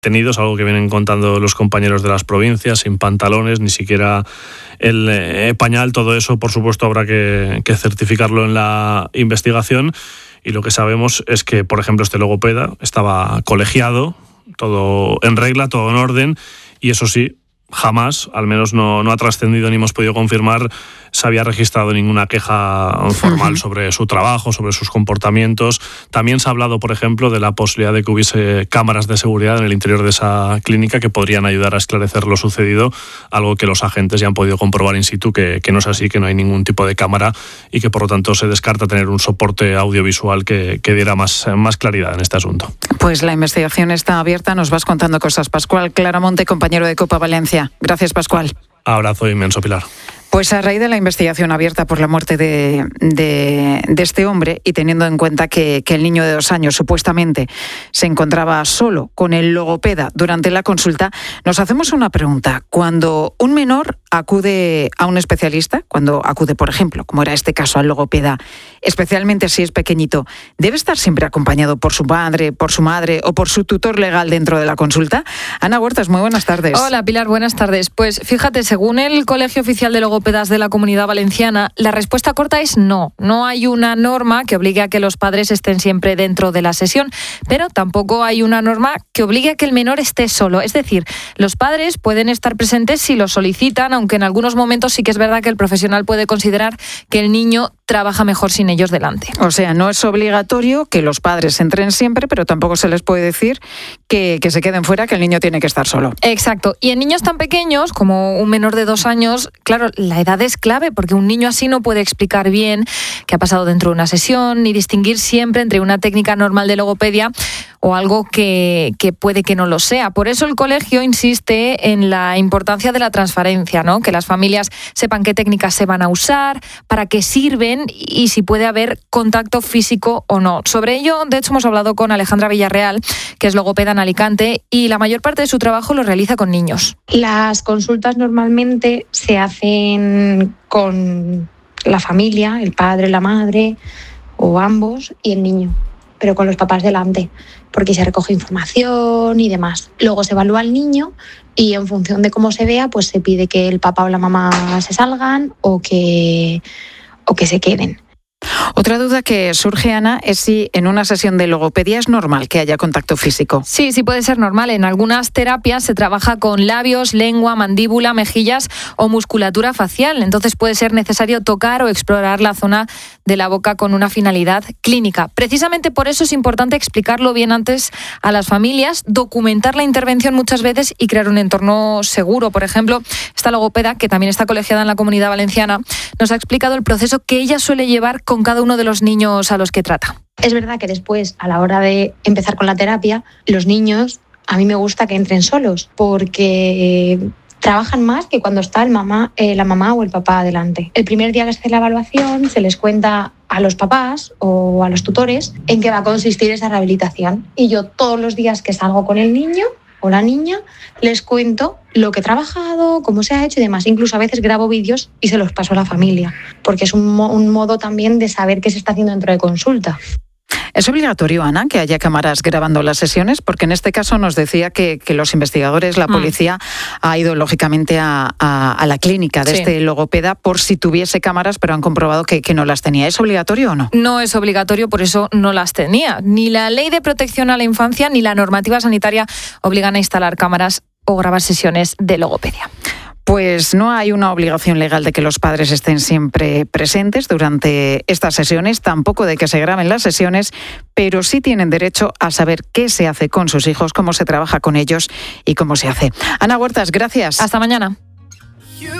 tenidos, algo que vienen contando los compañeros de las provincias, sin pantalones, ni siquiera el pañal. Todo eso, por supuesto, habrá que certificarlo en la investigación. Y lo que sabemos es que, por ejemplo, este logopeda estaba colegiado, todo en regla, todo en orden, y eso sí, jamás, al menos no ha trascendido ni hemos podido confirmar, se había registrado ninguna queja formal sobre su trabajo, sobre sus comportamientos. También se ha hablado, por ejemplo, de la posibilidad de que hubiese cámaras de seguridad en el interior de esa clínica que podrían ayudar a esclarecer lo sucedido, algo que los agentes ya han podido comprobar in situ, que no es así, que no hay ningún tipo de cámara y que por lo tanto se descarta tener un soporte audiovisual que diera más claridad en este asunto. Pues la investigación está abierta, nos vas contando cosas. Pascual Claramonte, compañero de Copa Valencia. Gracias, Pascual. Abrazo inmenso, Pilar. Pues a raíz de la investigación abierta por la muerte de este hombre y teniendo en cuenta que el niño de 2 años supuestamente se encontraba solo con el logopeda durante la consulta, nos hacemos una pregunta. Cuando un menor acude a un especialista, cuando acude, por ejemplo, como era este caso, al logopeda, especialmente si es pequeñito, ¿debe estar siempre acompañado por su padre, por su madre o por su tutor legal dentro de la consulta? Ana Huertas, muy buenas tardes. Hola, Pilar, buenas tardes. Pues fíjate, según el Colegio Oficial de Logopedas de la Comunidad Valenciana, la respuesta corta es no. No hay una norma que obligue a que los padres estén siempre dentro de la sesión, pero tampoco hay una norma que obligue a que el menor esté solo. Es decir, los padres pueden estar presentes si lo solicitan, aunque en algunos momentos sí que es verdad que el profesional puede considerar que el niño trabaja mejor sin ellos delante. O sea, no es obligatorio que los padres entren siempre, pero tampoco se les puede decir que se queden fuera, que el niño tiene que estar solo. Exacto. Y en niños tan pequeños, como un menor de 2 años, claro, la edad es clave, porque un niño así no puede explicar bien qué ha pasado dentro de una sesión, ni distinguir siempre entre una técnica normal de logopedia o algo que puede que no lo sea. Por eso el colegio insiste en la importancia de la transparencia, ¿no? Que las familias sepan qué técnicas se van a usar, para qué sirven y si puede haber contacto físico o no. Sobre ello, de hecho, hemos hablado con Alejandra Villarreal, que es logopeda en Alicante, y la mayor parte de su trabajo lo realiza con niños. Las consultas normalmente se hacen con la familia, el padre, la madre o ambos y el niño, pero con los papás delante, porque se recoge información y demás. Luego se evalúa al niño y en función de cómo se vea, pues se pide que el papá o la mamá se salgan o que se queden. Otra duda que surge, Ana, es si en una sesión de logopedia es normal que haya contacto físico. Sí puede ser normal. En algunas terapias se trabaja con labios, lengua, mandíbula, mejillas o musculatura facial. Entonces puede ser necesario tocar o explorar la zona de la boca con una finalidad clínica. Precisamente por eso es importante explicarlo bien antes a las familias, documentar la intervención muchas veces y crear un entorno seguro. Por ejemplo, esta logopeda, que también está colegiada en la Comunidad Valenciana, nos ha explicado el proceso que ella suele llevar con cada uno de los niños a los que trata. Es verdad que después, a la hora de empezar con la terapia, los niños, a mí me gusta que entren solos, porque trabajan más que cuando está la mamá o el papá delante. El primer día que se hace la evaluación se les cuenta a los papás o a los tutores en qué va a consistir esa rehabilitación. Y yo todos los días que salgo con el niño o la niña les cuento lo que he trabajado, cómo se ha hecho y demás. Incluso a veces grabo vídeos y se los paso a la familia, porque es un modo también de saber qué se está haciendo dentro de consulta. ¿Es obligatorio, Ana, que haya cámaras grabando las sesiones? Porque en este caso nos decía que los investigadores, la policía, ha ido lógicamente a la clínica de este logopeda por si tuviese cámaras, pero han comprobado que no las tenía. ¿Es obligatorio o no? No es obligatorio, por eso no las tenía. Ni la Ley de Protección a la Infancia ni la normativa sanitaria obligan a instalar cámaras o grabar sesiones de logopedia. Pues no hay una obligación legal de que los padres estén siempre presentes durante estas sesiones, tampoco de que se graben las sesiones, pero sí tienen derecho a saber qué se hace con sus hijos, cómo se trabaja con ellos y cómo se hace. Ana Huertas, gracias. Hasta mañana.